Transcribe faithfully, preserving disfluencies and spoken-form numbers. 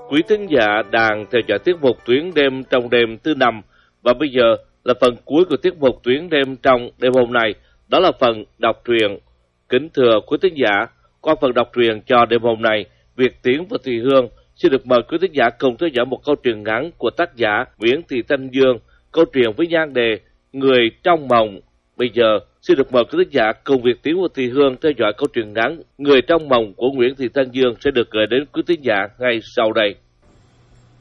Quý thính giả đang theo dõi tiết mục Tuyến đêm trong đêm thứ năm, và bây giờ là phần cuối của tiết mục Tuyến đêm trong đêm hôm nay, đó là phần đọc truyện. Kính thưa quý thính giả, qua phần đọc truyện cho đêm hôm nay, Việt Tiến và Thùy Hương xin được mời quý thính giả cùng theo dõi một câu truyện ngắn của tác giả Nguyễn Thị Thanh Dương, câu chuyện với nhan đề Người trong mộng. Bây giờ xin được mời quý thính giả cùng Việt Tiến và Thùy Hương theo dõi câu truyện ngắn Người trong mộng của Nguyễn Thị Thanh Dương sẽ được gửi đến quý thính giả ngay sau đây.